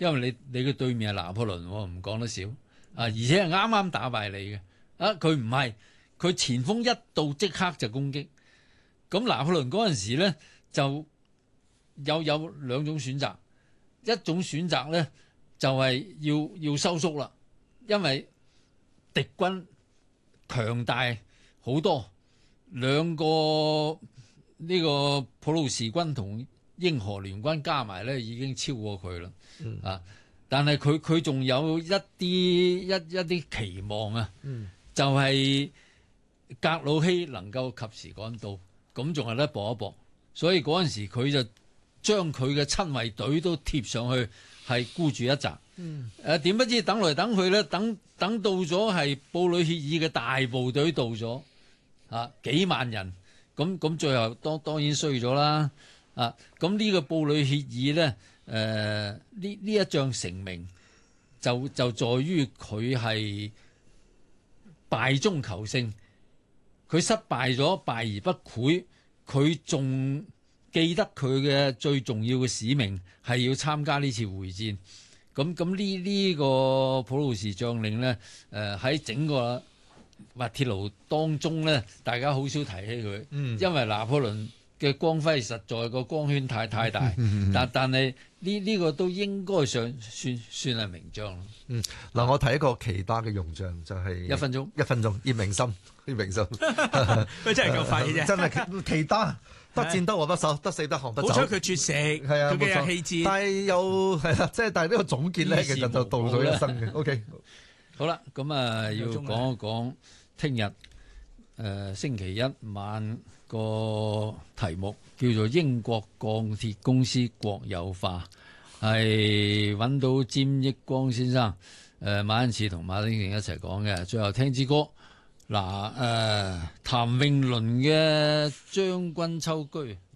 因為你嘅對面係拿破崙，唔講得少啊，而且係啱啱打敗你嘅啊，佢唔係，佢前鋒一到即刻就攻擊。咁拿破崙嗰陣時咧就有兩種選擇，一種選擇咧就係要收縮啦，因為敵軍強大好多，兩個呢個普魯士軍同英荷聯軍加埋咧已經超過佢啦，啊！但係佢仲有一啲期望啊，就係格魯希能夠及時趕到，咁仲係得搏一搏。所以嗰陣時佢就將佢嘅親衛隊都貼上去，係孤注一擲。點不知等來等去咧，等到咗係布呂歇爾嘅大部隊到咗，幾萬人，咁最後當然衰咗啦。咁呢個布呂歇爾咧，呢一仗成名就在於佢係敗中求勝，佢失敗咗，敗而不潰，佢仲記得佢嘅最重要嘅使命係要參加呢次會戰。咁呢個普魯士將領咧，喺整個滑鐵盧當中咧，大家好少提起佢，因為拿破崙嘅光輝實在個光圈太大，但係呢個都應該算係名將咯。 嗱，我提一個奇葩嘅用將就係 1分鐘， 葉明心， 佢真係夠快嘅啫， 真係奇葩。得戰得和不守，得死得降不走。 好彩佢絕食， 係啊， 佢嘅氣節。 但係又係啦，即係但係呢個總結咧，其實就度咗一生嘅。OK， 好啦，咁要講一講聽日星期一晚個題目叫做英國鋼鐵公司國有化，係揾到詹益光先生、馬恩賜同馬鼎盛一齊講嘅。最後聽支歌。譚詠麟嘅《將軍秋居》。